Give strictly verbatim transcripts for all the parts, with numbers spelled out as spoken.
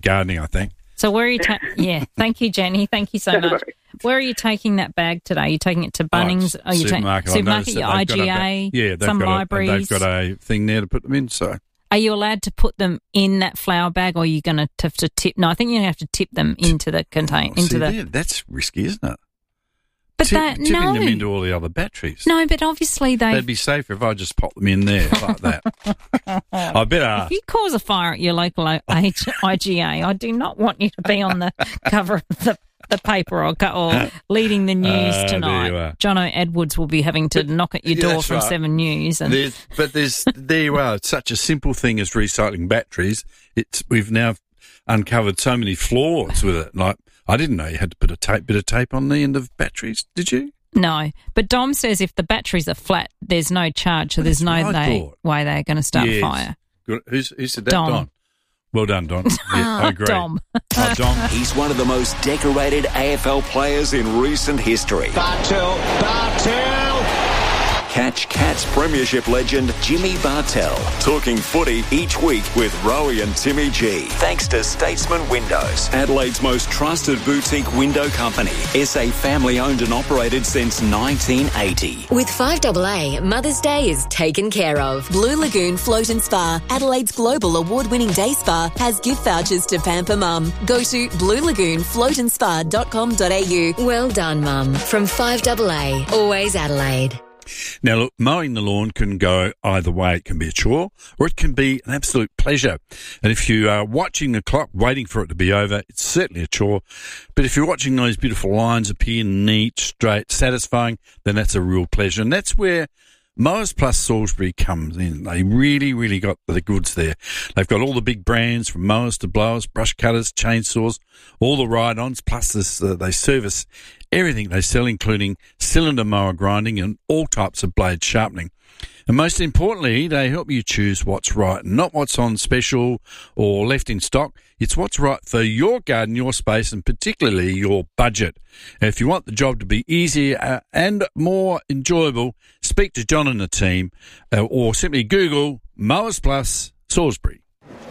gardening, I think. So where are you ta- yeah, thank you, Jenny. Thank you so Don't much. worry. Where are you taking that bag today? Are you taking it to Bunnings? Oh, are you supermarket. taking supermarket, They've I got G a- A, yeah, they've some got libraries? A, they've got a thing there to put them in, so... Are you allowed to put them in that flour bag, or are you going to have to tip? No, I think you have to tip them into the contain. Oh, into see, the. there, that's risky, isn't it? But Tip, that tipping no, them into all the other batteries. no, but obviously they. They'd be safer if I just pop them in there like that. I better ask. If you cause a fire at your local I G A, I do not want you to be on the cover of the, the paper or, or leading the news Uh, tonight. there you are. Jono Edwards will be having to But- knock at your yeah, door that's from right. Seven News. And There's, but there's there you are. It's such a simple thing as recycling batteries. It's we've now uncovered so many flaws with it. Like I didn't know you had to put a tape, bit of tape on the end of batteries. Did you? no, but Dom says if the batteries are flat, there's no charge, so Well, there's that's no what I they, thought. way they're going to start a Yes. fire. Good. Who's, who said that? Dom. Don. Well done, Don. Yeah, I agree. Dom. Oh, Dom. He's one of the most decorated A F L players in recent history. Bartel, Bartel. Catch Cats Premiership legend Jimmy Bartel talking footy each week with Rowie and Timmy G. Thanks to Statesman Windows, Adelaide's most trusted boutique window company. S A family owned and operated since nineteen eighty. With five A A, Mother's Day is taken care of. Blue Lagoon Float and Spa, Adelaide's global award-winning day spa, has gift vouchers to pamper mum. Go to blue lagoon float and spa dot com dot a u. Well done, mum. From five A A, always Adelaide. Now, look, mowing the lawn can go either way. It can be a chore or it can be an absolute pleasure. And if you are watching the clock, waiting for it to be over, it's certainly a chore. But if you're watching those beautiful lines appear neat, straight, satisfying, then that's a real pleasure. And that's where Mowers Plus Salisbury comes in. They really, really got the goods there. They've got all the big brands from mowers to blowers, brush cutters, chainsaws, all the ride-ons, plus this, uh, they service everything they sell, including cylinder mower grinding and all types of blade sharpening. And most importantly, they help you choose what's right, not what's on special or left in stock. It's what's right for your garden, your space, and particularly your budget. And if you want the job to be easier and more enjoyable, speak to John and the team, uh, or simply Google Mowers Plus Salisbury.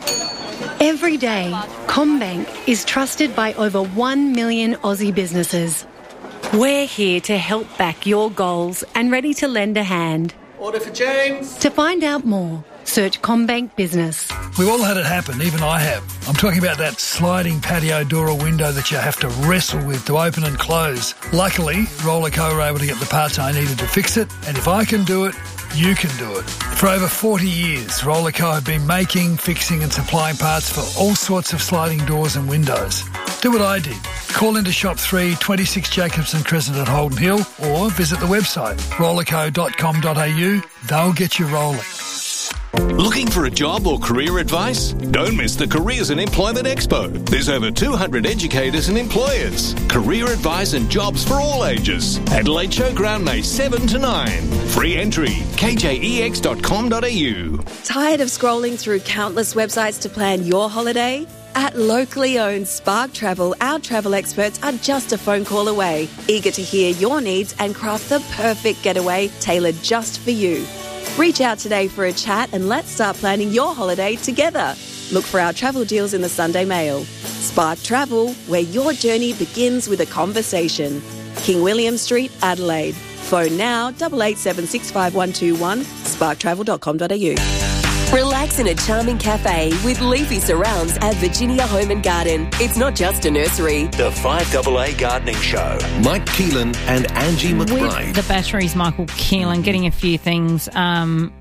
Every day, CommBank is trusted by over one million Aussie businesses. We're here to help back your goals and ready to lend a hand. Order for James. To find out more, search CommBank Business. We've all had it happen, even I have. I'm talking about that sliding patio door or window that you have to wrestle with to open and close. Luckily, Rollerco were able to get the parts I needed to fix it, and if I can do it, you can do it. For over forty years, Rollerco have been making, fixing and supplying parts for all sorts of sliding doors and windows. Do what I did. Call into Shop three, twenty-six Jacobson Crescent at Holden Hill, or visit the website rollerco dot com dot a u. They'll get you rolling. Looking for a job or career advice? Don't miss the Careers and Employment Expo. There's over two hundred educators and employers. Career advice and jobs for all ages. Adelaide Showground, May seventh to ninth. Free entry, k j e x dot com dot a u. Tired of scrolling through countless websites to plan your holiday? At locally owned Spark Travel, our travel experts are just a phone call away, eager to hear your needs and craft the perfect getaway tailored just for you. Reach out today for a chat and let's start planning your holiday together. Look for our travel deals in the Sunday Mail. Spark Travel, where your journey begins with a conversation. King William Street, Adelaide. Phone now, eight eight seven six five one two one, spark travel dot com dot a u. Relax in a charming cafe with leafy surrounds at Virginia Home and Garden. It's not just a nursery. The five A A Gardening Show. Mike Keelan and Angie McBride. With the batteries, Michael Keelan, getting a few things. Um,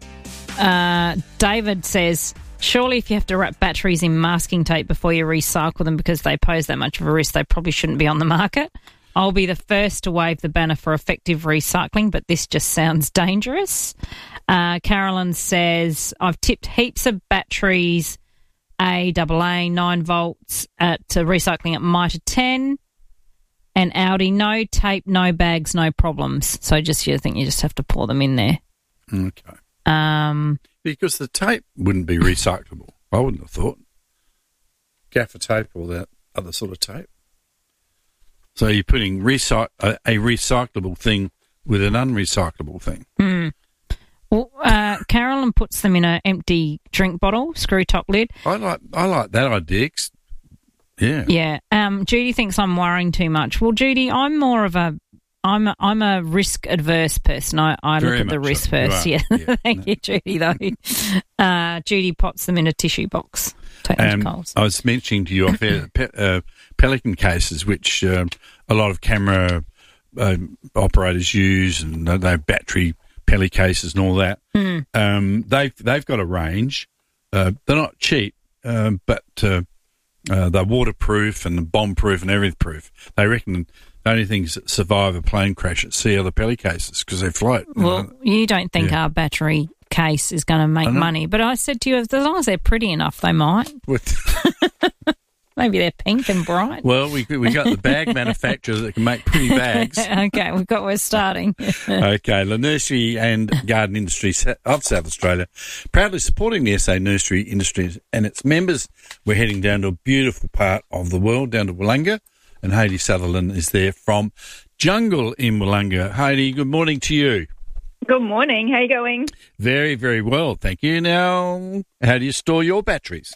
uh, David says, surely if you have to wrap batteries in masking tape before you recycle them because they pose that much of a risk, they probably shouldn't be on the market. I'll be the first to wave the banner for effective recycling, but this just sounds dangerous. Uh, Carolyn says, I've tipped heaps of batteries, A A A, nine volts, at uh, recycling at Mitre ten. And Audi, no tape, no bags, no problems. So just you think you just have to pour them in there. Okay. Um, because the tape wouldn't be recyclable. I wouldn't have thought. Gaffer tape or that other sort of tape. So you're putting recy- a, a recyclable thing with an unrecyclable thing. Hmm. Well, uh, Carolyn puts them in an empty drink bottle, screw top lid. I like I like that idea. Yeah. Yeah. Um, Judy thinks I'm worrying too much. Well, Judy, I'm more of a I'm a, I'm a risk adverse person. I, I look Very at the much risk so. first. You Yeah. are. Yeah. Thank you, Judy. Though uh, Judy pots them in a tissue box. Totally Um, Coles. I was mentioning to you off air, pe- uh, Pelican cases, which um, a lot of camera um, operators use, and they have battery Peli cases and all that. Mm. Um, they've they've got a range. Uh, they're not cheap, um, but uh, uh, they're waterproof and bomb-proof and everything-proof. They reckon the only things that survive a plane crash at sea are the Peli cases because they float. you Well, know. you don't think Yeah. our battery case is going to make I know. money, but I said to you, as long as they're pretty enough, they might. With- Maybe they're pink and bright. well, we we got the bag manufacturers that can make pretty bags. Okay, we've got where we're starting. Okay, the nursery and garden industry of South Australia proudly supporting the S A nursery industry and its members. We're heading down to a beautiful part of the world, down to Wollonga, and Heidi Sutherland is there from Jungle in Wollonga. Heidi, good morning to you. Good morning. How you going? Very, very well, thank you. Now, how do you store your batteries?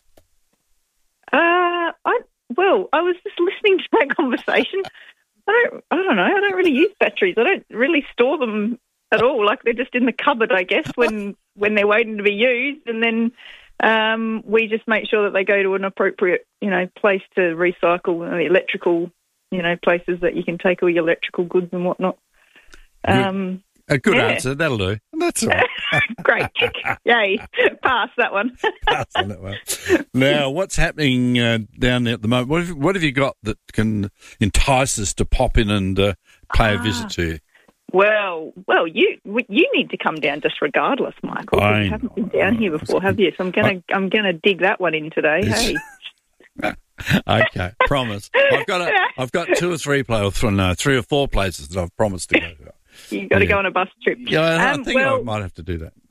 Uh, I well, I was just listening to that conversation. I don't, I don't know. I don't really use batteries. I don't really store them at all. Like they're just in the cupboard, I guess, when when they're waiting to be used, and then um, we just make sure that they go to an appropriate, you know, place to recycle the electrical, you know, places that you can take all your electrical goods and whatnot. Um, A good yeah. answer, that'll do. That's all right. Great. Tick. Yay. Pass that one. Pass on that one. Now, what's happening uh, down there at the moment? What have, what have you got that can entice us to pop in and uh, pay a visit to you? Well, well, you you need to come down just regardless, Michael. 'cause I You haven't been know. down here before, have you? So I'm gonna I'm gonna dig that one in today. It's- Hey, Okay, promise. I've got a, I've got two or three places, no, three or four places that I've promised to go to. you got to Yeah. go on a bus trip. Yeah, I Um, think well, I might have to do that.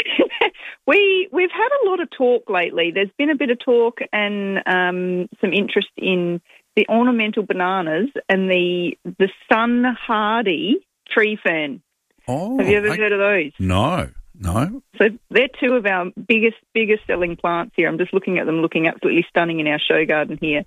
we we've had a lot of talk lately. There's been a bit of talk and um, some interest in the ornamental bananas and the the sun hardy tree fern. Oh, Have you ever I- heard of those? No, no. So they're two of our biggest, biggest selling plants here. I'm just looking at them, looking absolutely stunning in our show garden here.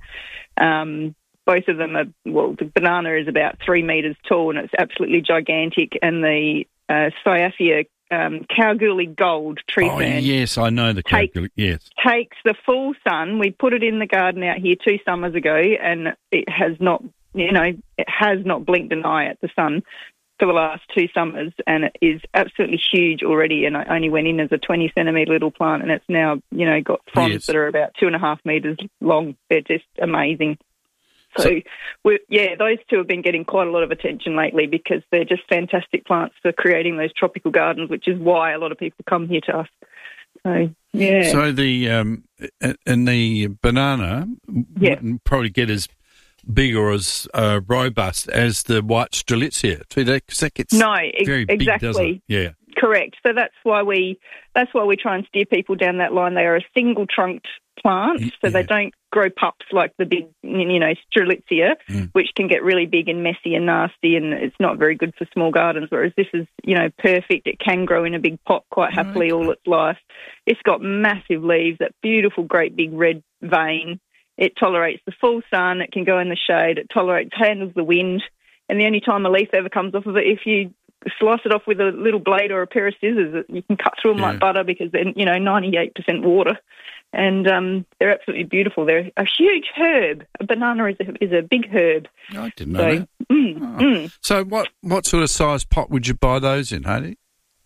Um, both of them are, well, the banana is about three metres tall and it's absolutely gigantic. And the uh, Cyathea um, Kalgoorlie Gold tree Oh, fern yes, I know the Take- calcul- Yes. takes the full sun. We put it in the garden out here two summers ago and it has not, you know, it has not blinked an eye at the sun for the last two summers, and it is absolutely huge already. And I only went in as a twenty centimetre little plant, and it's now, you know, got fronds Yes. that are about two and a half metres long. They're just amazing. So, So- we're, yeah, those two have been getting quite a lot of attention lately because they're just fantastic plants for creating those tropical gardens, which is why a lot of people come here to us. So, yeah. So the um, and the banana Yeah. wouldn't probably get as big or as uh, robust as the white strelitzia. Because that gets No, ex- very big, doesn't exactly. it? Yeah. Correct. So that's why we that's why we try and steer people down that line. They are a single trunked plant, so Yeah. they don't grow pups like the big, you know, strelitzia, Mm. which can get really big and messy and nasty, and it's not very good for small gardens. Whereas this is, you know, perfect. It can grow in a big pot quite happily all its life. It's got massive leaves, that beautiful, great big red vein. It tolerates the full sun. It can go in the shade. It tolerates, handles the wind. And the only time a leaf ever comes off of it, if you slice it off with a little blade or a pair of scissors, you can cut through them Yeah. like butter because they're, you know, ninety-eight percent water. And um, they're absolutely beautiful. They're a huge herb. A banana is a, is a big herb. I didn't know So, that. mm, Oh. mm. So what, what sort of size pot would you buy those in, Heidi?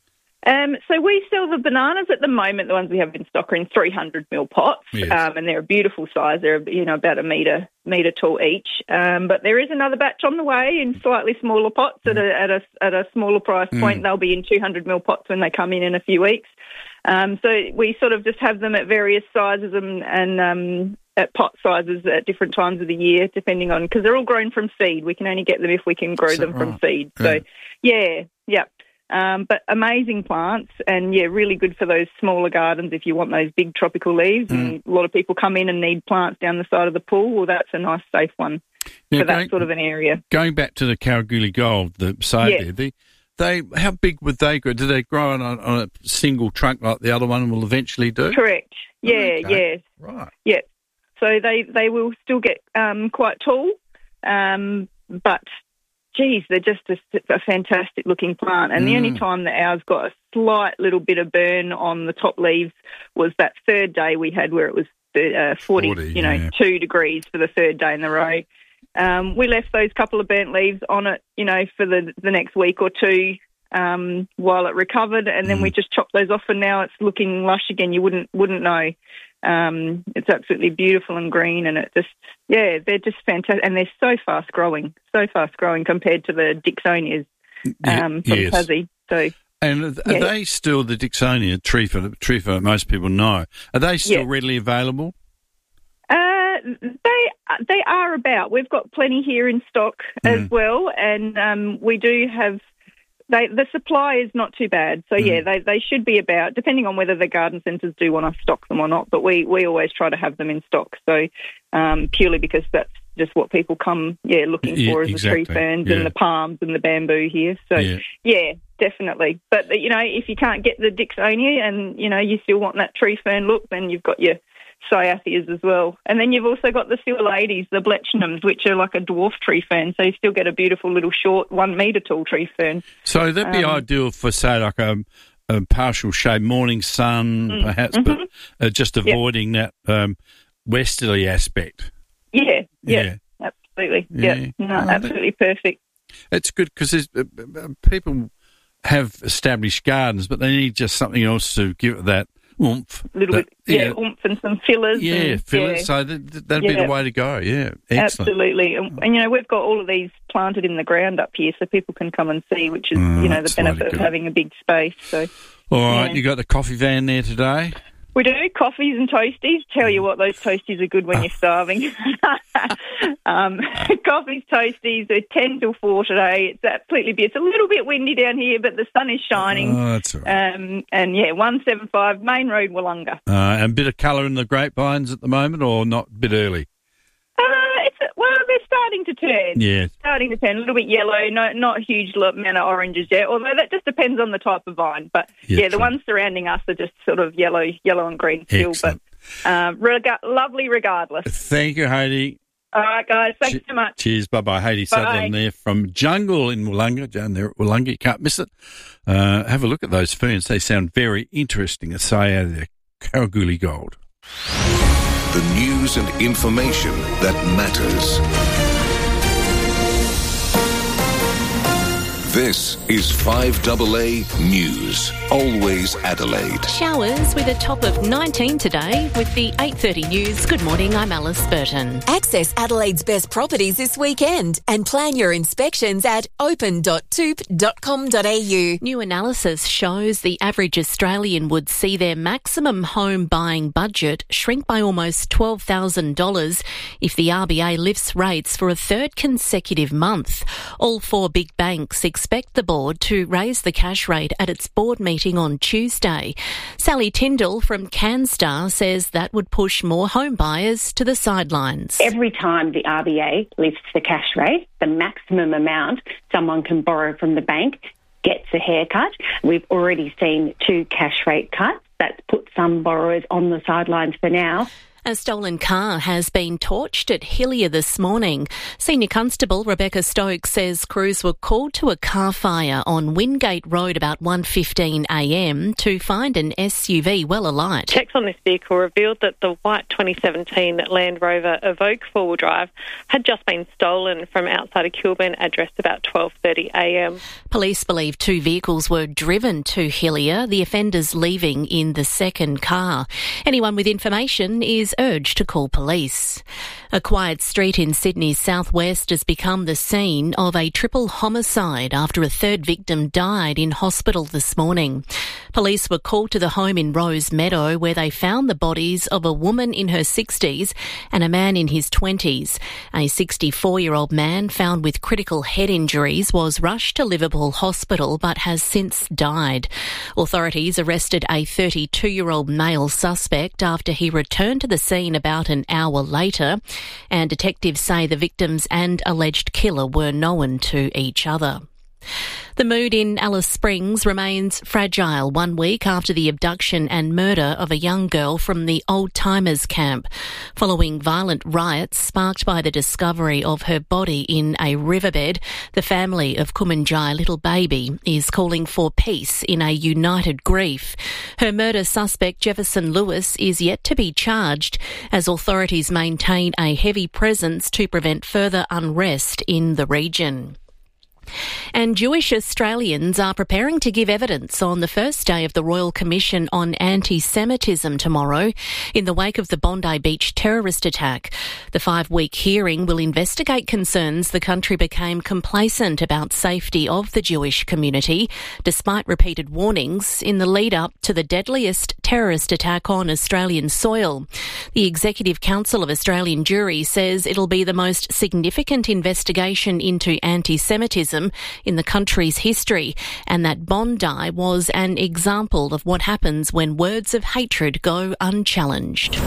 Um, so we sell the bananas at the moment. The ones we have in stock are in three hundred mil pots, Yes. um, and they're a beautiful size. They're, you know, about a metre metre tall each. Um, but there is another batch on the way in slightly smaller pots at a at a at a smaller price point. Mm. They'll be in two hundred mil pots when they come in in a few weeks. Um, so we sort of just have them at various sizes and, and um, at pot sizes at different times of the year, depending on, because they're all grown from seed. We can only get them if we can grow Is that them from right? seed. Yeah. So yeah, yeah. Um, but amazing plants and, yeah, really good for those smaller gardens if you want those big tropical leaves. Mm. And a lot of people come in and need plants down the side of the pool. Well, that's a nice, safe one Now, for that going, sort of an area. going back to the Kalgoorlie Gold, the side Yeah. there, the, they how big would they grow? Do they grow on a, on a single trunk like the other one will eventually do? Correct. Yeah, Okay. yeah. Right. Yeah. so they, they will still get um, quite tall, um, but geez, they're just a, a fantastic looking plant. And mm. the only time that ours got a slight little bit of burn on the top leaves was that third day we had where it was uh, forty, forty, you know, yeah. two degrees for the third day in the row. Um, we left those couple of burnt leaves on it, you know, for the, the next week or two um, while it recovered, and then mm. we just chopped those off, and now it's looking lush again. You wouldn't wouldn't know. Um, it's absolutely beautiful and green, and it just, yeah, they're just fantastic, and they're so fast growing, so fast growing compared to the Dixonias um, from yes. Tassie. So, and are yeah. they still the Dixonia Trifa, Trifa? Most people know. Are they still yeah. readily available? Uh, they they are about. We've got plenty here in stock mm. as well, and um, we do have. They, the supply is not too bad. So, yeah, mm. they, they should be about, depending on whether the garden centres do want to stock them or not, but we, we always try to have them in stock. So, um, purely because that's just what people come, yeah, looking yeah, for as exactly. the tree ferns yeah. and the palms and the bamboo here. So, yeah. yeah, definitely. But, you know, if you can't get the Dixonia and, you know, you still want that tree fern look, then you've got your Cyathias as well. And then you've also got the Silurides, the Blechnums, which are like a dwarf tree fern, so you still get a beautiful little short one metre tall tree fern. So that'd be um, ideal for, say, like a, a partial shade, morning sun mm, perhaps, mm-hmm. but uh, just avoiding yep. that um, westerly aspect. Yeah, yeah, yeah. absolutely. Yeah, yeah. No, oh, absolutely that, perfect. It's good because uh, people have established gardens, but they need just something else to give it that oomph. A little that, bit, yeah, yeah, oomph and some fillers. Yeah, and, fillers. Yeah. So that, that'd yeah. be the way to go, yeah. Excellent. Absolutely. And, and, you know, we've got all of these planted in the ground up here so people can come and see, which is, oh, you know, the benefit of having a big space. So, all right, yeah. you got the coffee van there today? We do, coffees and toasties. Tell you what, those toasties are good when you're starving. um, coffees, toasties, they're ten till four today. It's absolutely beautiful. It's a little bit windy down here, but the sun is shining. Oh, that's all right. Um, and, yeah, one seventy-five, Main Road, Wollonga. Uh, and a bit of colour in the grapevines at the moment, or not, a bit early? Uh, it's well, they're starting to turn. Yeah. Starting to turn, a little bit yellow, no, not a huge amount of oranges yet, although that just depends on the type of vine. But, yeah, yeah the ones surrounding us are just sort of yellow yellow and green still. Excellent. But um, rega- lovely regardless. Thank you, Hayley. All right, guys. Thanks che- so much. Cheers. Bye-bye. Hayley Sutherland there from Jungle in Wollonga, down there at Wollonga. You can't miss it. Uh, have a look at those ferns. They sound very interesting. It's say out of the Kalgoorlie Gold. The news and information that matters. This is five A A News. Always Adelaide. Showers with a top of nineteen today with the eight thirty news. Good morning, I'm Alice Burton. Access Adelaide's best properties this weekend and plan your inspections at open dot toop dot com dot a u. New analysis shows the average Australian would see their maximum home buying budget shrink by almost twelve thousand dollars if the R B A lifts rates for a third consecutive month. All four big banks expect the board to raise the cash rate at its board meeting on Tuesday. Sally Tyndall from CanStar says that would push more home buyers to the sidelines. Every time the R B A lifts the cash rate, the maximum amount someone can borrow from the bank gets a haircut. We've already seen two cash rate cuts. That's put some borrowers on the sidelines for now. A stolen car has been torched at Hillier this morning. Senior Constable Rebecca Stokes says crews were called to a car fire on Wingate Road about one fifteen a m to find an S U V well alight. Checks on this vehicle revealed that the white twenty seventeen Land Rover Evoque four-wheel drive had just been stolen from outside of Kilburn, addressed about twelve thirty a m. Police believe two vehicles were driven to Hillier, the offenders leaving in the second car. Anyone with information is urged to call police. A quiet street in Sydney's southwest has become the scene of a triple homicide after a third victim died in hospital this morning. Police were called to the home in Rose Meadow where they found the bodies of a woman in her sixties and a man in his twenties. A sixty-four-year-old man found with critical head injuries was rushed to Liverpool Hospital but has since died. Authorities arrested a thirty-two-year-old male suspect after he returned to the scene about an hour later, and detectives say the victims and alleged killer were known to each other. The mood in Alice Springs remains fragile one week after the abduction and murder of a young girl from the Old Timers camp, following violent riots sparked by the discovery of her body in a riverbed. The family of Kumanjai little baby is calling for peace in a united grief. Her murder suspect, Jefferson Lewis, is yet to be charged as authorities maintain a heavy presence to prevent further unrest in the region. And Jewish Australians are preparing to give evidence on the first day of the Royal Commission on Anti-Semitism tomorrow in the wake of the Bondi Beach terrorist attack. The five-week hearing will investigate concerns the country became complacent about safety of the Jewish community, despite repeated warnings in the lead-up to the deadliest terrorist attack on Australian soil. The Executive Council of Australian Jewry says it'll be the most significant investigation into anti-Semitism in the country's history, and that Bondi was an example of what happens when words of hatred go unchallenged.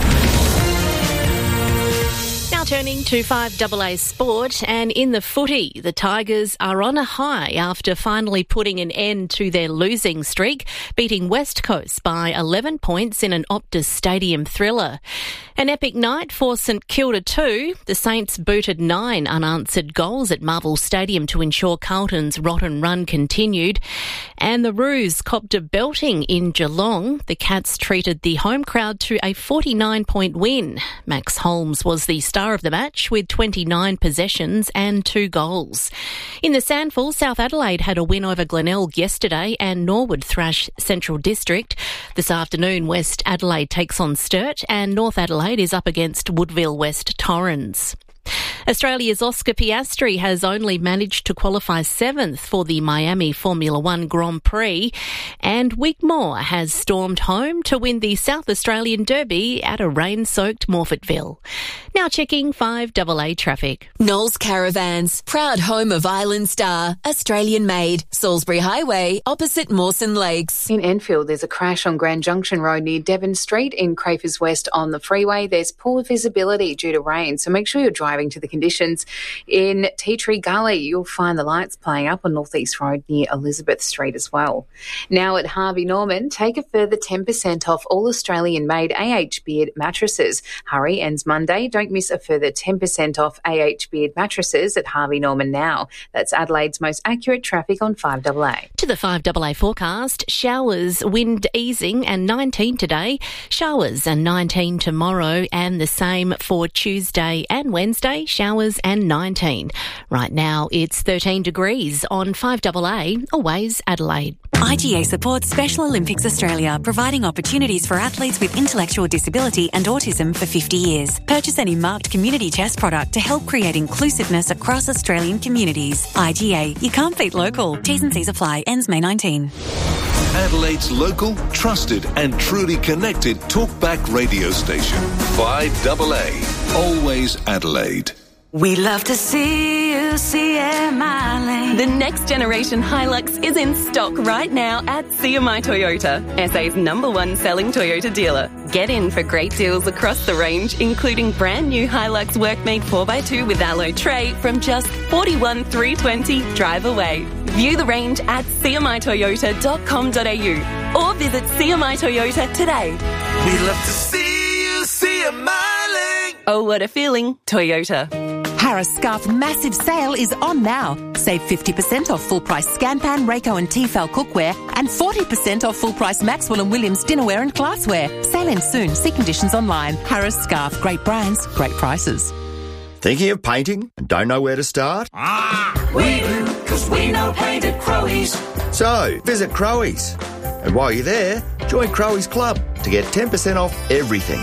Now turning to five A A sport, and in the footy, the Tigers are on a high after finally putting an end to their losing streak, beating West Coast by eleven points in an Optus Stadium thriller. An epic night for St Kilda too. The Saints booted nine unanswered goals at Marvel Stadium to ensure Carlton's rotten run continued. And the Roos copped a belting in Geelong. The Cats treated the home crowd to a forty-nine point win. Max Holmes was the star of the match with twenty-nine possessions and two goals. In the Sandful, South Adelaide had a win over Glenelg yesterday and Norwood thrashed Central District. This afternoon, West Adelaide takes on Sturt and North Adelaide is up against Woodville West Torrens. Australia's Oscar Piastri has only managed to qualify seventh for the Miami Formula One Grand Prix, and Wigmore has stormed home to win the South Australian Derby at a rain-soaked Morphettville. Now checking five A A traffic. Knowles Caravans, proud home of Island Star, Australian made, Salisbury Highway, opposite Mawson Lakes. In Enfield, there's a crash on Grand Junction Road near Devon Street. In Crafers West on the freeway, there's poor visibility due to rain, so make sure you're driving to the conditions. In Tea Tree Gully, you'll find the lights playing up on North East Road near Elizabeth Street as well. Now at Harvey Norman, take a further ten percent off all Australian-made A H Beard mattresses. Hurry ends Monday. Don't miss a further ten percent off A H Beard mattresses at Harvey Norman now. That's Adelaide's most accurate traffic on five A A. To the five A A forecast, showers, wind easing and nineteen today, showers and nineteen tomorrow, and the same for Tuesday and Wednesday, showers and nineteen. Right now it's thirteen degrees on five A A, always Adelaide. I G A supports Special Olympics Australia, providing opportunities for athletes with intellectual disability and autism for fifty years. Purchase any marked community chest product to help create inclusiveness across Australian communities. I G A, you can't beat local. T's and C's apply. Ends May nineteenth. Adelaide's local, trusted and truly connected talkback radio station. five A A, always Adelaide. We love to see you see M I Lane. The next generation Hilux is in stock right now at C M I Toyota, S A's number one selling Toyota dealer. Get in for great deals across the range, including brand new Hilux Workmate four by two with alloy tray from just forty-one thousand three hundred twenty drive away. View the range at c m i toyota dot com dot a u or visit C M I Toyota today. We love to see you see M I Lane. Oh, what a feeling, Toyota. Harris Scarf massive sale is on now. Save fifty percent off full price Scanpan, Rayco and Tefal cookware and forty percent off full price Maxwell and Williams dinnerware and glassware. Sale ends soon. See conditions online. Harris Scarf. Great brands, great prices. Thinking of painting and don't know where to start? Ah, we do, because we know paint at Crowe's. So, visit Crowe's. And while you're there, join Crowe's Club to get ten percent off everything.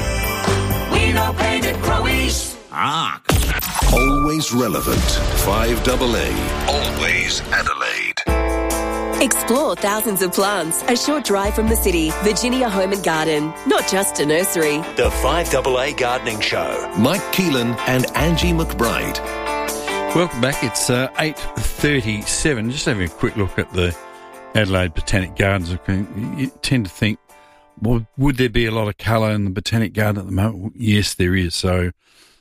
We know paint at Crowe's. Ah. Always relevant. five A A. Always Adelaide. Explore thousands of plants, a short drive from the city. Virginia Home and Garden, not just a nursery. The five A A Gardening Show. Mike Keelan and Angie McBride. Welcome back. It's uh, eight thirty-seven. Just having a quick look at the Adelaide Botanic Gardens. You tend to think, well, would there be a lot of colour in the Botanic Garden at the moment? Yes, there is. So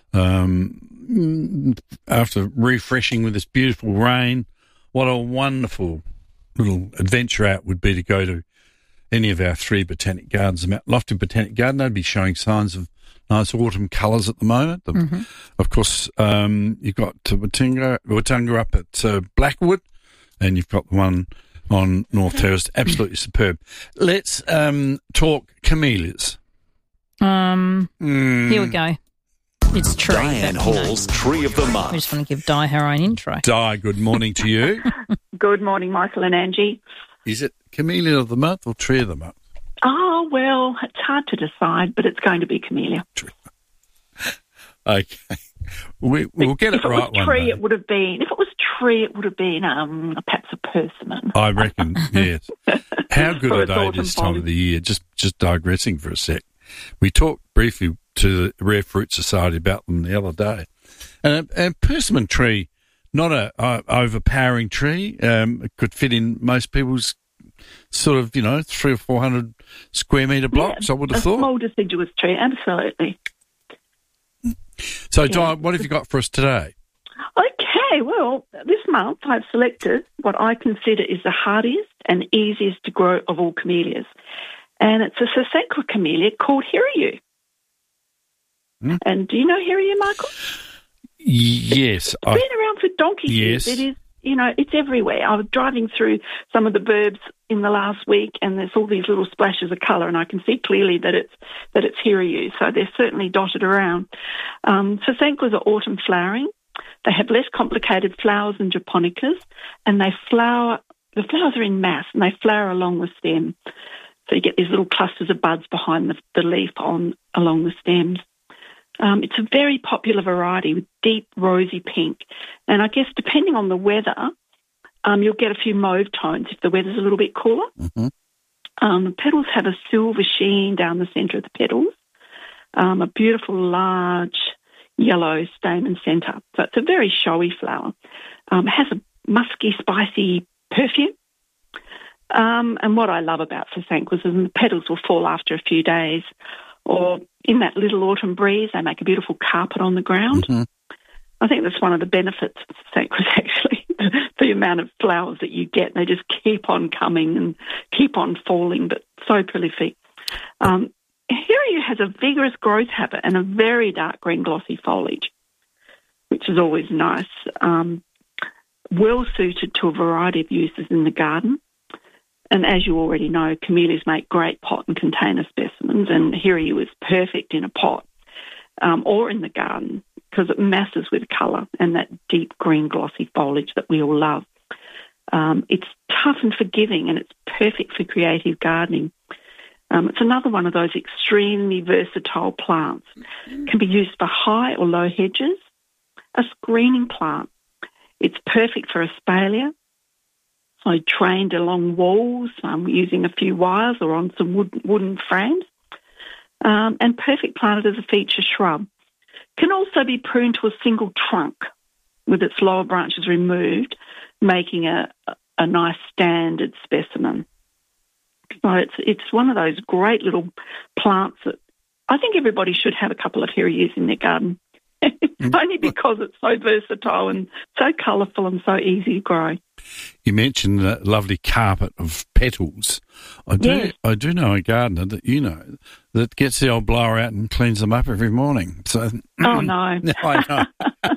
um, after refreshing with this beautiful rain, what a wonderful little adventure out would be to go to any of our three botanic gardens. Mount Lofty Botanic Garden, they'd be showing signs of nice autumn colours at the moment. The, Mm-hmm. Of course, um, you've got uh, Watunga, Watunga up at uh, Blackwood, and you've got the one on North Terrace. Absolutely superb. Let's um, talk camellias. Um, Mm. Here we go. It's true. Diane but, you know, Hall's Tree of the Month. we just want to give Di her own intro. Di, good morning to you. Good morning, Michael and Angie. Is it Camellia of the Month or Tree of the Month? Oh, well, it's hard to decide, but it's going to be camellia. Okay. We, we'll get if it right was one tree, day. it would have been, if it was tree, it would have been um, perhaps a persimmon. I reckon, yes. How good For are its they autumn this time of foliage. the year? Just just digressing for a sec. We talked briefly to the Rare Fruit Society about them the other day. And a, a persimmon tree, not a uh, overpowering tree, um, it could fit in most people's sort of, you know, three or four hundred square metre blocks, Yeah, I would have a thought. small deciduous tree, absolutely. So, Yeah. Di, what have you got for us today? Okay, well, this month I've selected what I consider is the hardiest and easiest to grow of all camellias. And it's a Sasanqua camellia called Hiryu. Hmm? And do you know Hiryu, Michael? Yes. It's I, been around for donkey Yes. years. It is, you know, it's everywhere. I was driving through some of the burbs in the last week, and there's all these little splashes of colour, and I can see clearly that it's that it's Hiryu. So they're certainly dotted around. Um, Sasanquas are autumn flowering. They have less complicated flowers than japonicas, and they flower. The flowers are in mass, and they flower along the stem. So you get these little clusters of buds behind the, the leaf on along the stems. Um, it's a very popular variety with deep rosy pink. And I guess depending on the weather, um, you'll get a few mauve tones if the weather's a little bit cooler. Mm-hmm. Um, the petals have a silver sheen down the centre of the petals, um, a beautiful large yellow stamen centre. So it's a very showy flower. Um, it has a musky, spicy perfume. Um, and what I love about Sasanquas is the petals will fall after a few days, or in that little autumn breeze, they make a beautiful carpet on the ground. Mm-hmm. I think that's one of the benefits of Sasanquas, actually, the, the amount of flowers that you get. They just keep on coming and keep on falling, but so prolific. Um, Hiryu has a vigorous growth habit and a very dark green glossy foliage, which is always nice. Um, well suited to a variety of uses in the garden. And as you already know, camellias make great pot and container specimens, and Hiryu is perfect in a pot um, or in the garden because it masses with colour and that deep green glossy foliage that we all love. Um, it's tough and forgiving, and it's perfect for creative gardening. Um, it's another one of those extremely versatile plants. It can be used for high or low hedges, a screening plant. It's perfect for espalier. So trained along walls um, using a few wires or on some wood, wooden frames, um, and perfect planted as a feature shrub. Can also be pruned to a single trunk with its lower branches removed, making a, a nice standard specimen. So it's it's one of those great little plants that I think everybody should have a couple of Hiryus in their garden. Only because it's so versatile and so colourful and so easy to grow. You mentioned that lovely carpet of petals. I do Yes. I do know a gardener that you know that gets the old blower out and cleans them up every morning. So Oh, no. I know.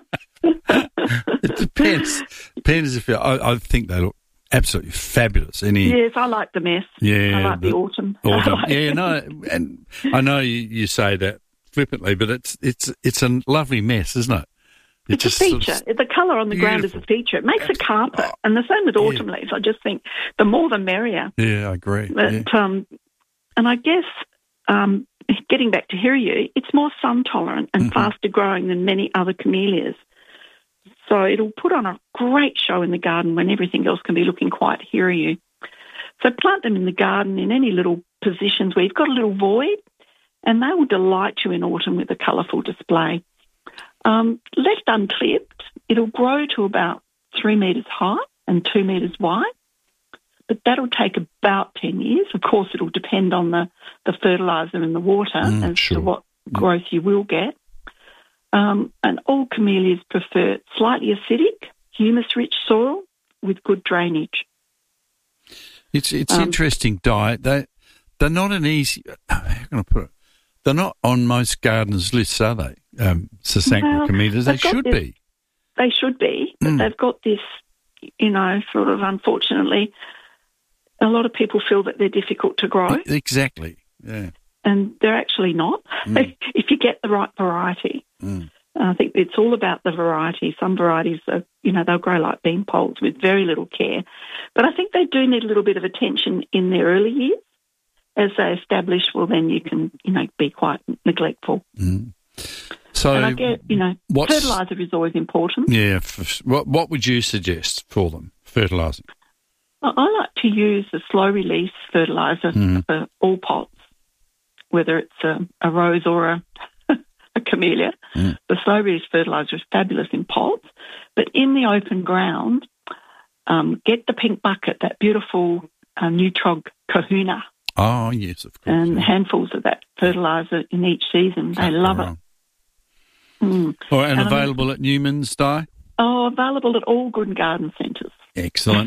It depends. Depends if you, I, I think they look absolutely fabulous. Any Yes, I like the mess. Yeah, I like the, the autumn. autumn. I like- Yeah, no, and I know you, you say that flippantly, but it's it's it's a lovely mess, isn't it? It It's a feature. sort of- The colour on the ground is a feature. It makes a carpet. And the same with autumn leaves. I just think the more the merrier. yeah, I agree. But, yeah. um, and I guess um, getting back to Hiryu, it's more sun tolerant and Mm-hmm. faster growing than many other camellias. So it'll put on a great show in the garden when everything else can be looking quite Hiryu. So plant them in the garden in any little positions where you've got a little void, and they will delight you in autumn with a colourful display. Um, left unclipped, it'll grow to about three metres high and two metres wide, but that'll take about ten years. Of course, it'll depend on the, the fertiliser and the water Mm, as sure. to what growth you will get. Um, and all camellias prefer slightly acidic, humus-rich soil with good drainage. It's it's Um, interesting, Di. They they're not an easy. How can I put it? They're not on most gardeners' lists, are they? Um, Sasanqua Well, camellias. They they've got should this- be. They should be, but Mm. they've got this, you know, sort of unfortunately, a lot of people feel that they're difficult to grow, Exactly. Yeah. and they're actually not. Mm. If you get the right variety. Mm. I think it's all about the variety. Some varieties, are, you know, they'll grow like bean poles with very little care. But I think they do need a little bit of attention in their early years. As they establish, well, then you can, you know, be quite neglectful. Mm. So, and I get, you know, what's- fertiliser is always important. yeah. F- what what would you suggest for them fertilising? I I like to use a slow-release fertiliser Mm. for all pots, whether it's a, a rose or a, a camellia. Mm. The slow-release fertiliser is fabulous in pots, but in the open ground, um, get the pink bucket, that beautiful uh, Nutrog Kahuna, Oh yes, of course. and handfuls of that fertiliser in each season. They Can't go love it. wrong. Mm. All right, and, And I mean- available at Newman's, Di? Oh, available at all good garden centres. Excellent.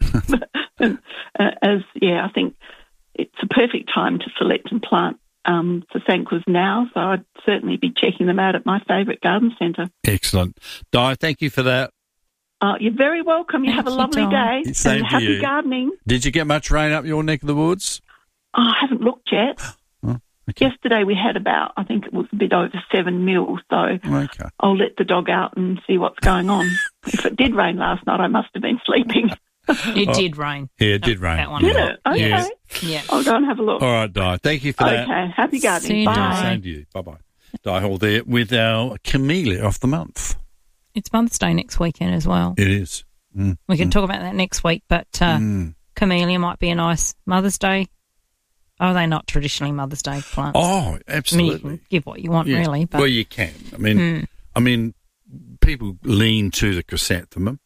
Uh, as yeah, I think it's a perfect time to select and plant um, Sasanquas now. So I'd certainly be checking them out at my favourite garden centre. Excellent. Di, thank you for that. Uh, you're very welcome. You have a you, lovely Di. day Same and to happy you. gardening. Did you get much rain up your neck of the woods? Oh, I haven't looked yet. Oh, okay. Yesterday we had about, I think it was a bit over seven mil. So Okay. I'll let the dog out and see what's going on. If it did rain last night, I must have been sleeping. It Oh. did rain. Yeah, it did rain. That one. Did it? Okay. Yes. Yeah. I'll go and have a look. All right, Di. Thank you for that. Okay. Happy See gardening. you, Bye. Di. Same to you. Bye-bye. Di Hall there with our Camellia of the month. It's Mother's Day next weekend as well. It is. Mm. We can talk about that next week, but uh, Mm. camellia might be a nice Mother's Day. Oh, they're not traditionally Mother's Day plants. Oh, I mean, absolutely. you can give what you want, Yeah. really. But Well, you can. I mean, Mm. I mean, people lean to the chrysanthemum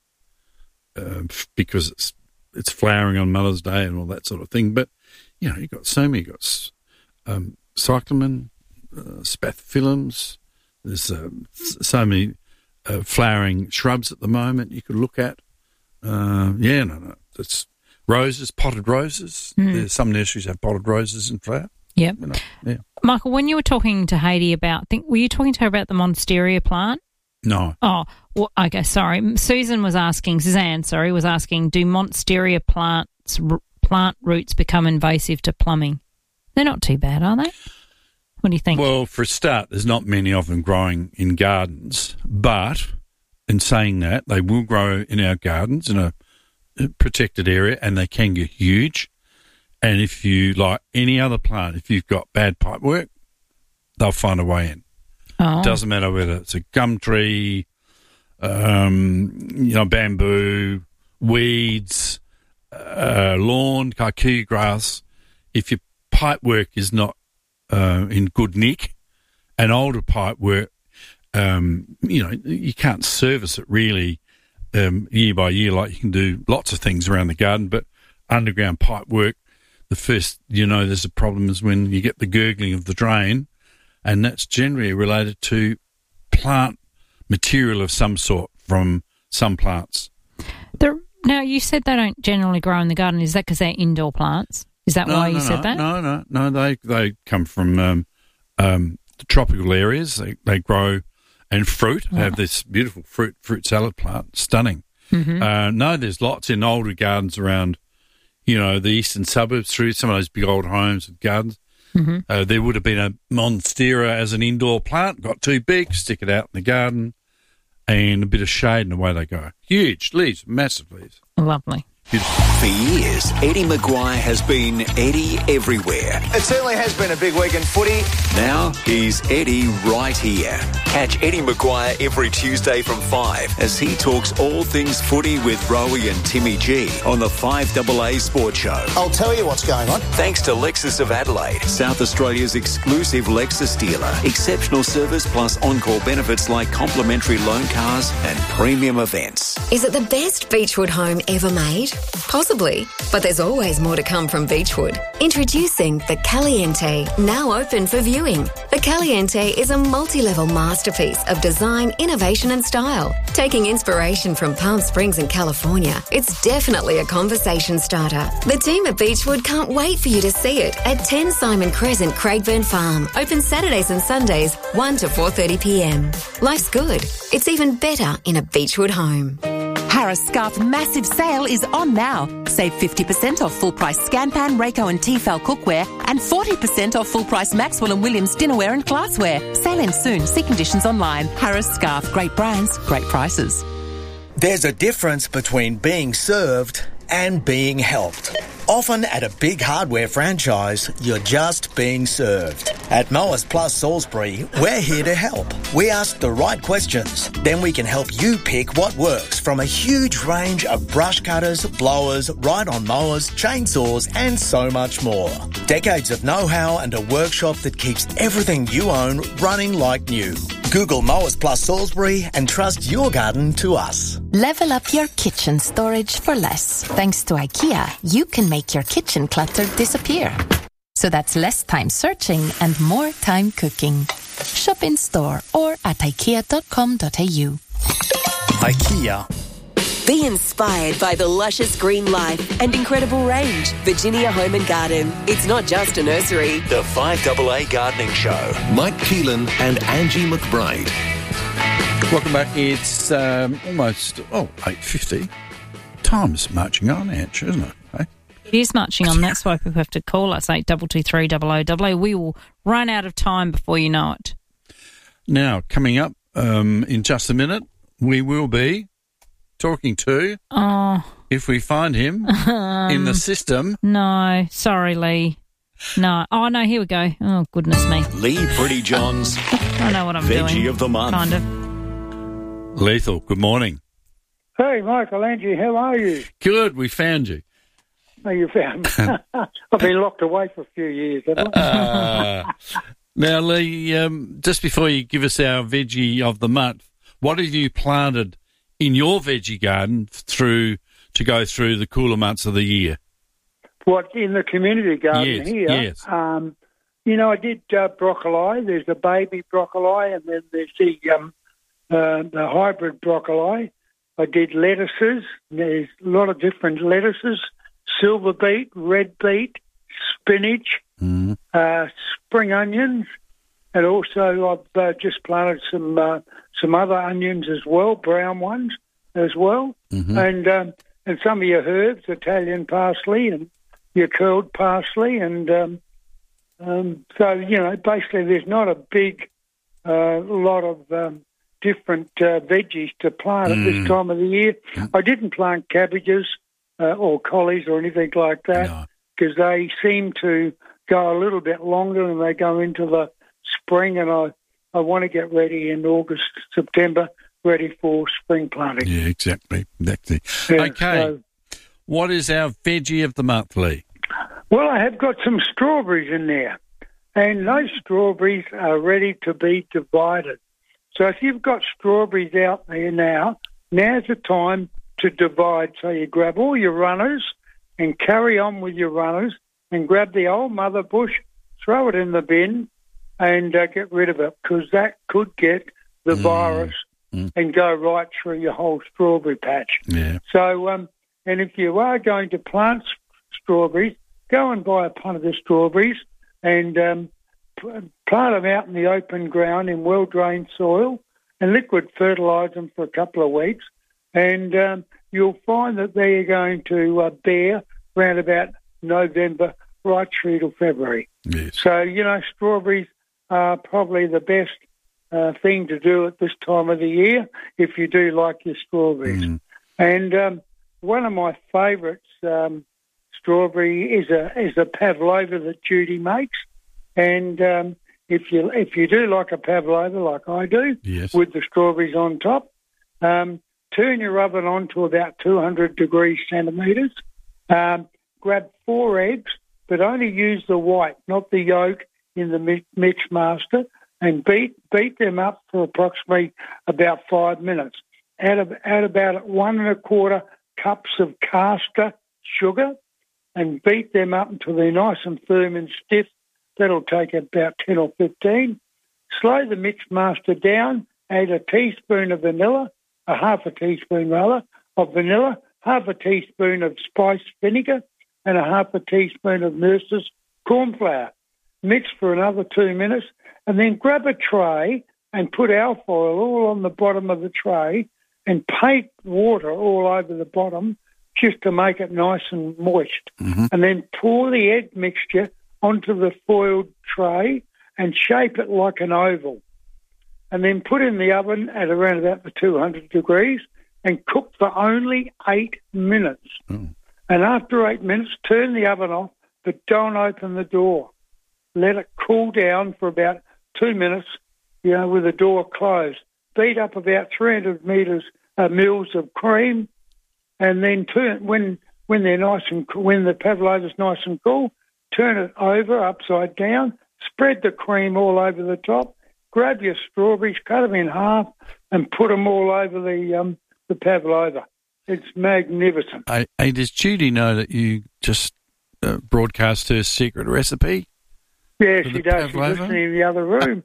uh, f- because it's it's flowering on Mother's Day and all that sort of thing. But you know, you've got so many. You've got s- um, cyclamen, uh, spathiphyllums. There's uh, s- so many uh, flowering shrubs at the moment you could look at. Uh, yeah, no, no. It's roses, potted roses. Mm. There's some nurseries have potted roses in flower. yeah. You know, yeah. Michael, when you were talking to Haiti about, think, were you talking to her about the monstera plant? No. Oh, well, okay, sorry. Susan was asking, Suzanne, sorry, was asking, do monstera plants, r- plant roots become invasive to plumbing? They're not too bad, are they? What do you think? Well, for a start, there's not many of them growing in gardens, but in saying that, they will grow in our gardens in a protected area, and they can get huge. And if you, like any other plant, if you've got bad pipe work, they'll find a way in. Oh. Doesn't matter whether it's a gum tree, um, you know, bamboo, weeds, uh, lawn, kikuyu grass. If your pipe work is not uh, in good nick, and older pipe work, um, you know, you can't service it really um, year by year like you can do lots of things around the garden. But underground pipe work, the first you know there's a problem is when you get the gurgling of the drain, and that's generally related to plant material of some sort from some plants. The, now, you said they don't generally grow in the garden. Is that because they're indoor plants? Is that No, why you no, said no, that? No, no, no. They they come from um, um, the tropical areas. They they grow and fruit. They have this beautiful fruit fruit salad plant, stunning. Mhm. Uh, no, there's lots in older gardens around, you know, the eastern suburbs through some of those big old homes with gardens. Mhm. Uh, there would have been a monstera as an indoor plant, got too big, stick it out in the garden, and a bit of shade, and away they go. Huge leaves, massive leaves. Lovely. For years, Eddie Maguire has been Eddie everywhere. It certainly has been a big week in footy. Now he's Eddie right here. Catch Eddie Maguire every Tuesday from five as he talks all things footy with Rowie and Timmy G on the five A A Sports Show. I'll tell you what's going on. Thanks to Lexus of Adelaide, South Australia's exclusive Lexus dealer. Exceptional service plus on-call benefits like complimentary loan cars and premium events. Is it the best Beechwood home ever made? Possibly, but there's always more to come from Beechwood. Introducing the Caliente, now open for viewing. The Caliente is a multi-level masterpiece of design, innovation and style. Taking inspiration from Palm Springs and California, it's definitely a conversation starter. The team at Beechwood can't wait for you to see it at ten Simon Crescent, Craigburn Farm. Open Saturdays and Sundays, one to four thirty p m. Life's good. It's even better in a Beechwood home. Harris Scarf massive sale is on now. Save fifty percent off full price Scanpan, Rayco and Tefal cookware and forty percent off full price Maxwell and Williams dinnerware and glassware. Sale ends soon. See conditions online. Harris Scarf. Great brands, great prices. There's a difference between being served and being helped. Often at a big hardware franchise, you're just being served. At Mowers Plus Salisbury, we're here to help. We ask the right questions, then we can help you pick what works from a huge range of brush cutters, blowers, ride-on mowers, chainsaws and so much more. Decades of know-how and a workshop that keeps everything you own running like new. Google Mowers Plus Salisbury and trust your garden to us. Level up your kitchen storage for less. Thanks to IKEA, you can make your kitchen clutter disappear. So that's less time searching and more time cooking. Shop in store or at ikea dot com dot a u. IKEA. Be inspired by the luscious green life and incredible range. Virginia Home and Garden. It's not just a nursery. The five A A Gardening Show. Mike Keelan and Angie McBride. Welcome back. It's um, almost, oh, eight fifty. Time's marching on, Ange, isn't it? Hey? It is marching on. That's why people have to call us, eight two two three double oh double oh. We will run out of time before you know it. Now, coming up um, in just a minute, we will be talking to, oh, if we find him um, in the system. No, sorry, Lee. No. Oh, no, here we go. Oh, goodness me. Lee Pretty John's I know what I'm Veggie doing. of the Month. Kind of. Lethal, good morning. Hey, Michael, Angie, how are you? Good, we found you. Oh, you found me. I've been locked away for a few years, haven't I? Uh, now, Lee, um, just before you give us our Veggie of the Month, what have you planted in your veggie garden through to go through the cooler months of the year? What, in the community garden yes, here? Yes. Um, you know, I did uh, broccoli. There's a baby broccoli, and then there's the um, uh, the hybrid broccoli. I did lettuces. There's a lot of different lettuces: silver beet, red beet, spinach, mm. uh, spring onions, and also I've uh, just planted some uh, some other onions as well, brown ones as well, mm-hmm. and um, and some of your herbs, Italian parsley and your curled parsley, and um, um, so you know basically there's not a big uh, lot of um, different uh, veggies to plant mm. at this time of the year. Mm. I didn't plant cabbages uh, or collies or anything like that because no. they seem to go a little bit longer and they go into the spring, and I, I want to get ready in August, September, ready for spring planting. Yeah, exactly. exactly. Yeah, okay. so, what is our veggie of the month, Lee? Well, I have got some strawberries in there, and those strawberries are ready to be divided. So if you've got strawberries out there now, now's the time to divide. So you grab all your runners and carry on with your runners and grab the old mother bush, throw it in the bin, and uh, get rid of it, because that could get the mm. virus mm. and go right through your whole strawberry patch. Yeah. So, um, and if you are going to plant strawberries, go and buy a plant of the strawberries and um, plant them out in the open ground in well-drained soil and liquid fertilise them for a couple of weeks, and um, you'll find that they're going to uh, bear around about November right through to February. Yes. So, you know, strawberries are probably the best uh, thing to do at this time of the year if you do like your strawberries. Mm. And um, one of my favourites, um, strawberry, is a is a pavlova that Judy makes. And um, if you if you do like a pavlova, like I do, yes. with the strawberries on top, um, turn your oven on to about two hundred degrees centimetres. Um, grab four eggs, but only use the white, not the yolk, in the mix master, and beat beat them up for approximately about five minutes. Add, add about one and a quarter cups of caster sugar and beat them up until they're nice and firm and stiff. That'll take about ten or fifteen. Slow the mix master down, add a teaspoon of vanilla, a half a teaspoon rather, of vanilla, half a teaspoon of spiced vinegar, and a half a teaspoon of Nurse's corn flour. Mix for another two minutes, and then grab a tray and put alfoil all on the bottom of the tray and paint water all over the bottom just to make it nice and moist. Mm-hmm. And then pour the egg mixture onto the foiled tray and shape it like an oval. And then put in the oven at around about the two hundred degrees and cook for only eight minutes. Mm. And after eight minutes, turn the oven off, but don't open the door. Let it cool down for about two minutes, you know, with the door closed. Beat up about three hundred meters, uh, mils of cream, and then turn when when they're nice and when the pavlova's nice and cool, turn it over upside down. Spread the cream all over the top. Grab your strawberries, cut them in half, and put them all over the um, the pavlova. It's magnificent. Hey, hey, does Judy know that you just uh, broadcast her secret recipe? Yeah, for she the does. She's pavlova? listening in the other room.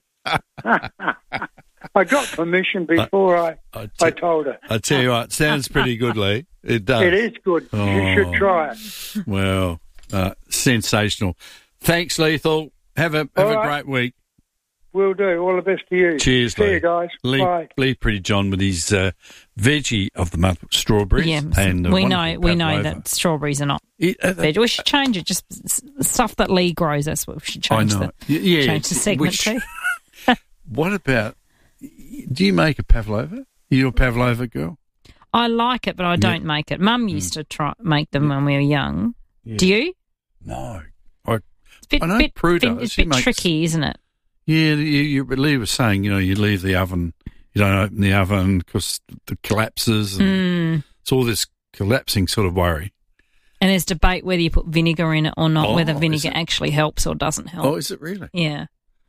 I got permission before I, I, I told her. I tell you what, it sounds pretty good, Lee. It does. It is good. Oh. You should try it. Well, uh, sensational. Thanks, Lethal. Have a have All a right. great week. Will do. All the best to you. Cheers, See Lee. you guys. Lee, Bye. Lee Pretty John with his uh, veggie of the month, strawberries. Yeah, and the we know wonderful we know pavlova. that strawberries are not It, uh, veg. We should change it. Just s- stuff that Lee grows. That's what we should I change. know. The, Y- yeah, change the segment which- to. What about? Do you make a pavlova? Are you a pavlova girl? I like it, but I don't make it. Mum used to try make them when we were young. Yeah. Do you? No, I. It's a bit, I know bit, Prue bit- does. it's She a bit makes- tricky, isn't it? Yeah, you, you, but Lee was saying, you know, you leave the oven, you don't open the oven because it collapses, and Mm. it's all this collapsing sort of worry. And there's debate whether you put vinegar in it or not, Oh, whether is vinegar it? actually helps or doesn't help. Oh, is it really? Yeah.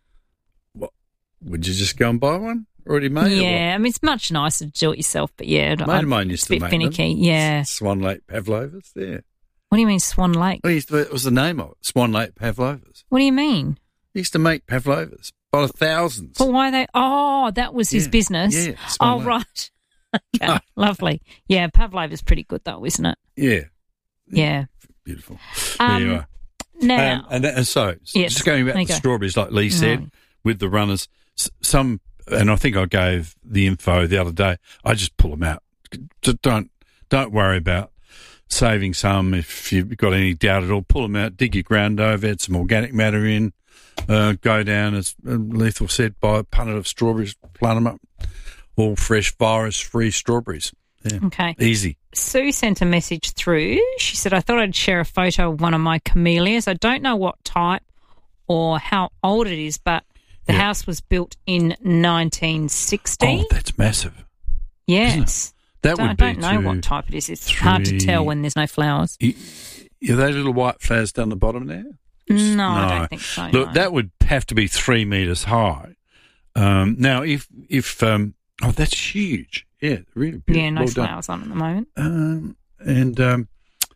Would you just go and buy one already made? or what? Yeah, I mean, it's much nicer to do it yourself, but yeah. Mate I- of mine used it's to a bit make finicky, them. yeah. Swan Lake pavlovas. There. What do you mean Swan Lake? Well, he used to, it was the name of it. Swan Lake pavlovas. What do you mean? He used to make pavlovas by the thousands. But why they? Oh, that was his Yeah, business. yeah, Swan oh, Lake. right. Okay, lovely. Yeah, Pavlova's pretty good though, isn't it? Yeah, Yeah. beautiful. Um, there you are. Now, Um, and, and so, Yes, just going back there to you the go. strawberries, like Lee said, Right. with the runners, s- some, and I think I gave the info the other day. I just pull them out. Just don't don't worry about saving some. If you've got any doubt at all, pull them out. Dig your ground over, add some organic matter in. Uh, go down, as uh, Lethal said, buy a punnet of strawberries, plant them up. All fresh, virus-free strawberries. Yeah. Okay. Easy. Sue sent a message through. She said, I thought I'd share a photo of one of my camellias. I don't know what type or how old it is, but the Yeah. house was built in nineteen sixty. Oh, that's massive. Yes. That Don't- would be I don't know two, what type it is. It's hard to three- tell when there's no flowers. Y- Are they little white flowers down the bottom there? No, I don't think so. Look, no. that would have to be three metres high. Um, now, if if um, oh, that's huge. Yeah, really beautiful. yeah, no Well done. flowers on at the moment. Um, and um,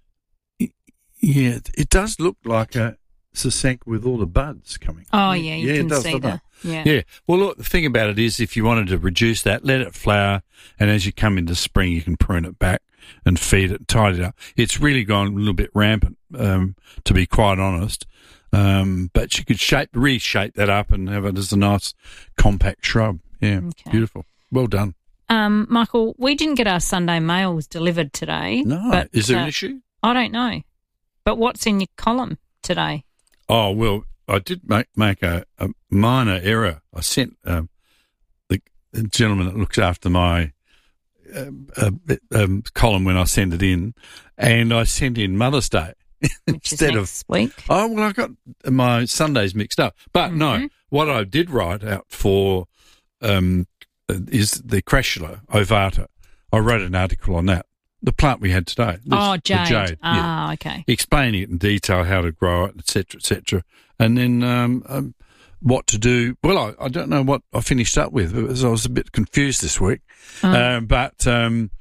y- yeah, it- it does look like a Sasank with all the buds coming. Oh, yeah, you yeah, can it does, see doesn't the- it? yeah. Yeah. Well, look, the thing about it is, if you wanted to reduce that, let it flower, and as you come into spring, you can prune it back and feed it, tidy it up. It's really gone a little bit rampant, um, to be quite honest. Um, but you could shape, reshape that up and have it as a nice compact shrub. Yeah, Okay. beautiful. Well done. Um, Michael, we didn't get our Sunday mails delivered today. No, but, is there uh, an issue? I don't know. But what's in your column today? Oh, well, I did make, make a, a minor error. I sent um, the, the gentleman that looks after my um, uh, um, column when I send it in, and I sent in Mother's Day Which is instead next of week. Oh, well, I got my Sundays mixed up. But Mm-hmm. no, what I did write out for um, is the Crashula ovata. I wrote an article on that, the plant we had today. This- Oh, the jade. jade, yeah. Ah, okay. Explaining it in detail, how to grow it, et cetera, et cetera. And then um, um, what to do. Well, I, I don't know what I finished up with because I was a bit confused this week. Oh. Um, but um,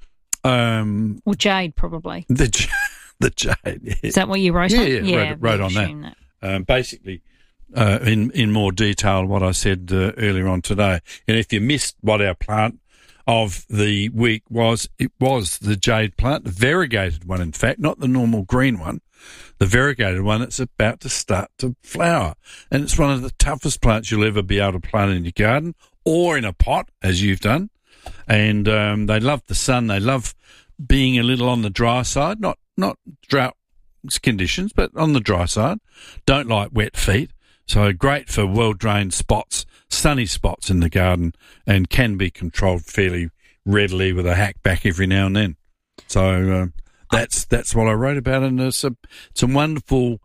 Um, Well, jade, probably. the j- the jade. Yeah. Is that what you wrote Yeah, on? yeah, Yeah, wrote, wrote we on that. assume that. Um, basically, uh, in in more detail, what I said uh, earlier on today. And if you missed what our plant of the week was, it was the jade plant, the variegated one, in fact, not the normal green one, the variegated one that's about to start to flower. And it's one of the toughest plants you'll ever be able to plant in your garden or in a pot, as you've done. And um, they love the sun. They love being a little on the dry side, not not drought conditions, but on the dry side. Don't like wet feet. So great for well-drained spots, sunny spots in the garden, and can be controlled fairly readily with a hack back every now and then. So um, that's that's what I wrote about, and it's a, it's a wonderful,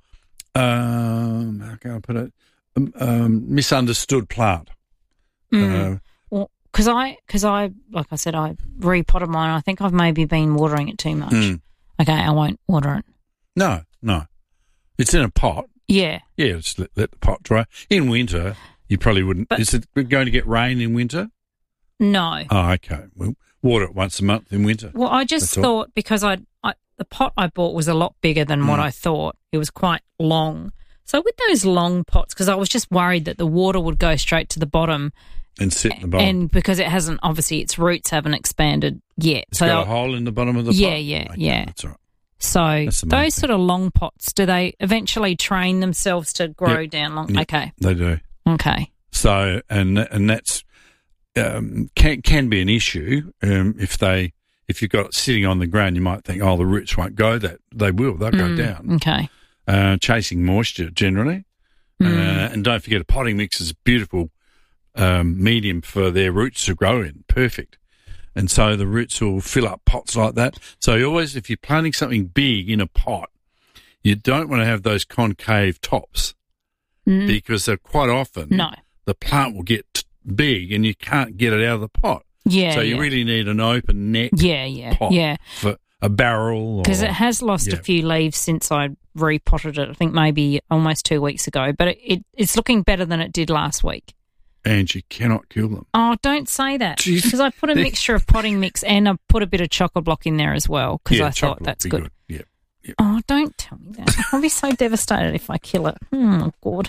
um, how can I put it, um, um, misunderstood plant. Mm. Uh, Well, because I, cause I, like I said, I repotted mine. I think I've maybe been watering it too much. Mm. Okay, I won't water it. No, no. It's in a pot. Yeah. Yeah, just let, let the pot dry. In winter, you probably wouldn't. But- Is it going to get rain in winter? No. Oh, okay. Well, water it once a month in winter. Well, I just That's all. thought because I, I the pot I bought was a lot bigger than what Mm. I thought. It was quite long. So with those long pots, because I was just worried that the water would go straight to the bottom, And sit in the bottom. and because it hasn't, obviously its roots haven't expanded yet. It's so got a I'll- hole in the bottom of the yeah, pot? yeah, Okay, yeah. That's all right. So That's the main those thing. sort of long pots, do they eventually train themselves to grow Yep. down long? Yep, Okay, They do. okay. So, and and that's um, can can be an issue um, if they if you've got it sitting on the ground. You might think, oh, the roots won't go. That they will. They'll go Mm, down. Okay. Uh, chasing moisture generally, Mm. uh, and don't forget a potting mix is a beautiful um, medium for their roots to grow in. Perfect. And so the roots will fill up pots like that. So you always, if you're planting something big in a pot, you don't want to have those concave tops Mm. because they're quite often No. the plant will get t- big and you can't get it out of the pot. Yeah, So you yeah. really need an open neck Yeah, yeah, pot yeah. for a barrel. Because or- it has lost yeah. a few leaves since I repotted it. I think maybe almost two weeks ago, but it, it it's looking better than it did last week. And you cannot kill them. Oh, don't say that. Jeez. Because I put a mixture of potting mix and I put a bit of chocolate block in there as well because yeah, I thought chocolate that's would be good. good. Yeah. Oh, don't tell me that. I'll be so devastated if I kill it. Oh, God.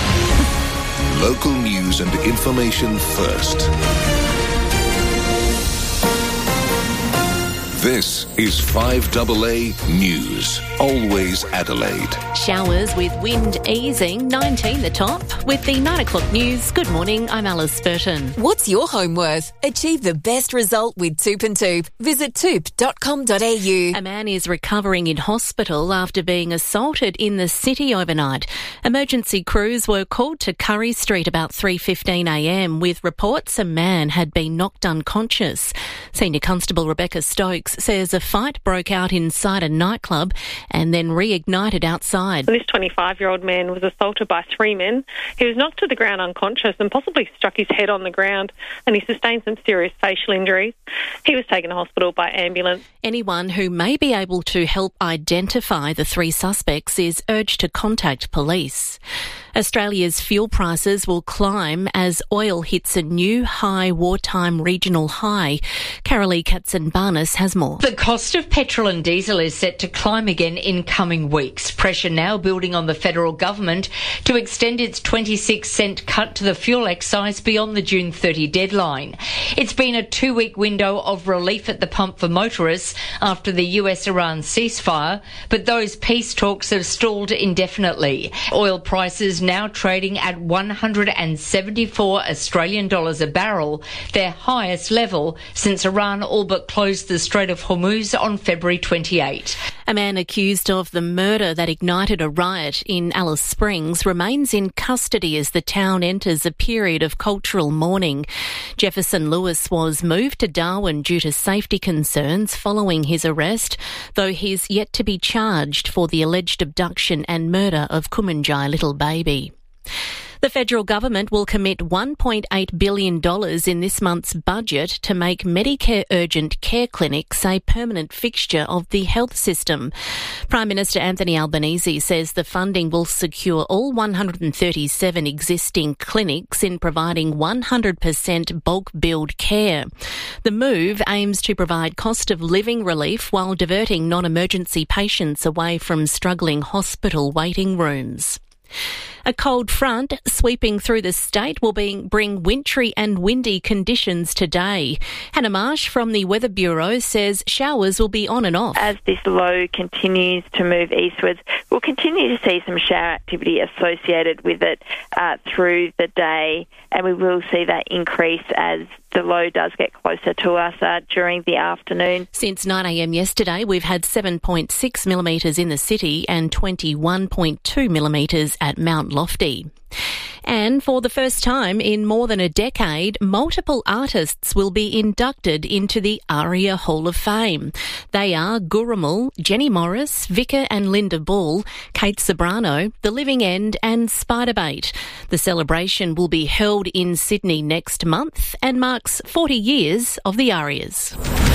Local news and information first. This is five A A News. Always Adelaide. Showers with wind easing, nineteen the top. With the nine o'clock news, good morning, I'm Alice Burton. What's your home worth? Achieve the best result with Toop and Toop. Visit toop dot com dot a u. A man is recovering in hospital after being assaulted in the city overnight. Emergency crews were called to Curry Street about three fifteen a m with reports a man had been knocked unconscious. Senior Constable Rebecca Stokes says a fight broke out inside a nightclub and then reignited outside. This twenty-five-year-old man was assaulted by three men. He was knocked to the ground unconscious and possibly struck his head on the ground, and he sustained some serious facial injuries. He was taken to hospital by ambulance. Anyone who may be able to help identify the three suspects is urged to contact police. Australia's fuel prices will climb as oil hits a new high wartime regional high. Carolee Katzenbarnes has more. The cost of petrol and diesel is set to climb again in coming weeks. Pressure now building on the federal government to extend its twenty-six cent cut to the fuel excise beyond the June thirtieth deadline. It's been a two-week window of relief at the pump for motorists after the U S Iran ceasefire, but those peace talks have stalled indefinitely. Oil prices now trading at one hundred seventy-four Australian dollars a barrel, their highest level since Iran all but closed the Strait of Hormuz on February twenty-eighth. A man accused of the murder that ignited a riot in Alice Springs remains in custody as the town enters a period of cultural mourning. Jefferson Lewis was moved to Darwin due to safety concerns following his arrest, though he's yet to be charged for the alleged abduction and murder of Kumanjai little baby. The federal government will commit one point eight billion dollars in this month's budget to make Medicare urgent care clinics a permanent fixture of the health system. Prime Minister Anthony Albanese says the funding will secure all one hundred thirty-seven existing clinics in providing one hundred percent bulk billed care. The move aims to provide cost of living relief while diverting non-emergency patients away from struggling hospital waiting rooms. A cold front sweeping through the state will be, bring wintry and windy conditions today. Hannah Marsh from the Weather Bureau says showers will be on and off. As this low continues to move eastwards, we'll continue to see some shower activity associated with it uh, through the day, and we will see that increase as the low does get closer to us uh, during the afternoon. Since nine a.m. yesterday, we've had seven point six millimetres in the city and twenty-one point two millimetres at Mount Lofty. And for the first time in more than a decade, multiple artists will be inducted into the ARIA Hall of Fame. They are Gurrumul, Jenny Morris, Vika and Linda Bull, Kate Sobrano, The Living End and Spiderbait. The celebration will be held in Sydney next month and marks forty years of the ARIAs.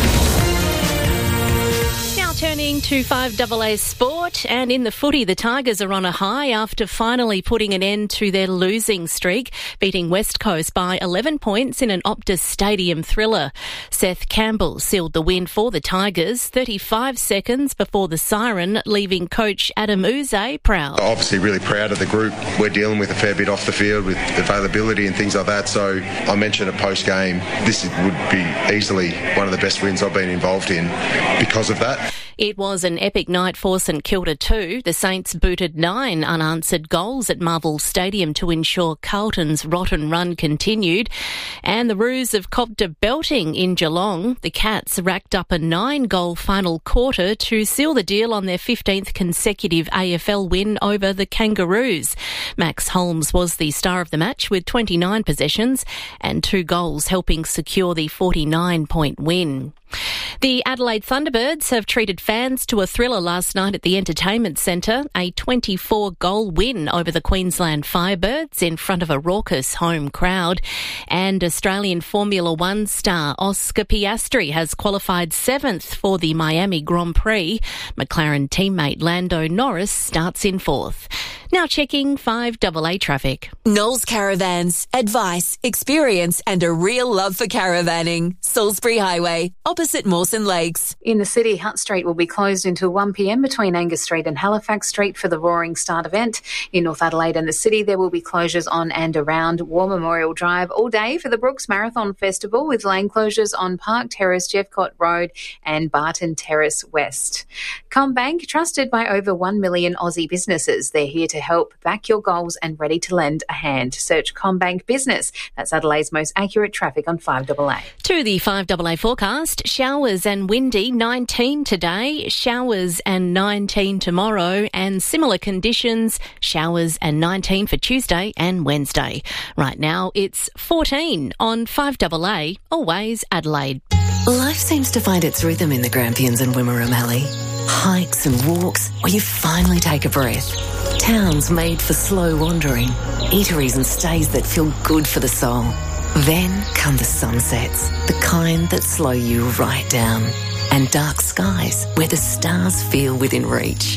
Now turning to five A A sport, and in the footy, the Tigers are on a high after finally putting an end to their losing streak, beating West Coast by eleven points in an Optus Stadium thriller. Seth Campbell sealed the win for the Tigers thirty-five seconds before the siren, leaving coach Adam Uze proud. Obviously really proud of the group. We're dealing with a fair bit off the field with availability and things like that, so I mentioned a post-game. This would be easily one of the best wins I've been involved in because of that. It was an epic night for St Kilda too. The Saints booted nine unanswered goals at Marvel Stadium to ensure Carlton's rotten run continued. And the Roos have copped a belting in Geelong. The Cats racked up a nine-goal final quarter to seal the deal on their fifteenth consecutive A F L win over the Kangaroos. Max Holmes was the star of the match with twenty-nine possessions and two goals, helping secure the forty-nine point win. The Adelaide Thunderbirds have treated fans to a thriller last night at the Entertainment Centre, a twenty-four goal win over the Queensland Firebirds in front of a raucous home crowd. And Australian Formula One star Oscar Piastri has qualified seventh for the Miami Grand Prix. McLaren teammate Lando Norris starts in fourth. Now checking five A A traffic. Knowles Caravans. Advice, experience and a real love for caravanning. Salisbury Highway, opposite Mawson Lakes. In the city, Hutt Street will be closed until one p.m. between Angus Street and Halifax Street for the Roaring Start event. In North Adelaide and the city, there will be closures on and around War Memorial Drive all day for the Brooks Marathon Festival, with lane closures on Park Terrace, Jeffcott Road and Barton Terrace West. CommBank, trusted by over one million Aussie businesses. They're here to help back your goals and ready to lend a hand. Search CommBank Business. That's Adelaide's most accurate traffic on five A A. To the five A A forecast, showers and windy, nineteen today, showers and nineteen tomorrow, and similar conditions, showers and nineteen for Tuesday and Wednesday. Right now, it's fourteen on five A A, always Adelaide. Life seems to find its rhythm in the Grampians and Wimmera Mallee. Hikes and walks where you finally take a breath. Towns made for slow wandering. Eateries and stays that feel good for the soul. Then come the sunsets, the kind that slow you right down. And dark skies where the stars feel within reach.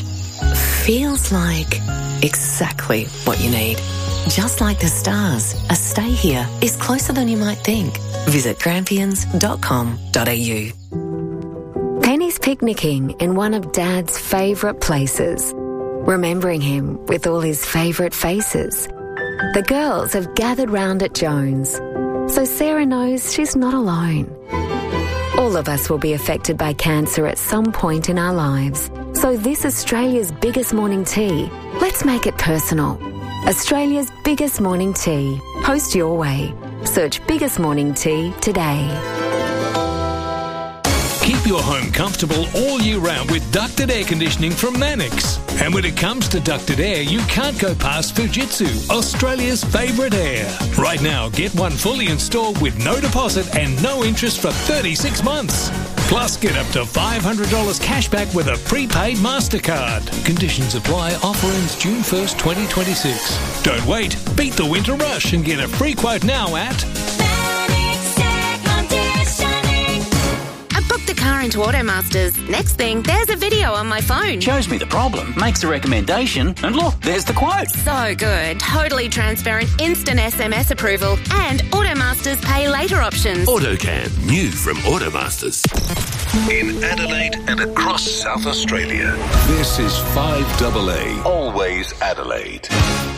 Feels like exactly what you need. Just like the stars, a stay here is closer than you might think. Visit grampians dot com dot a u. Penny's picnicking in one of Dad's favourite places, remembering him with all his favourite faces. The girls have gathered round at Jones, so Sarah knows she's not alone. All of us will be affected by cancer at some point in our lives. So this Australia's biggest morning tea, let's make it personal. Australia's biggest morning tea. Post your way. Search Biggest Morning Tea today. Keep your home comfortable all year round with ducted air conditioning from Mannix. And when it comes to ducted air, you can't go past Fujitsu, Australia's favourite air. Right now, get one fully installed with no deposit and no interest for thirty-six months. Plus, get up to five hundred dollars cash back with a prepaid MasterCard. Conditions apply. Offer ends June first, twenty twenty-six. Don't wait. Beat the winter rush and get a free quote now at... I booked the car into Automasters. Next thing, there's a video on my phone. Shows me the problem, makes a recommendation, and look, there's the quote. So good. Totally transparent, instant S M S approval, and Automasters pay later options. AutoCam, new from Automasters. In Adelaide and across South Australia, this is five A A, always Adelaide.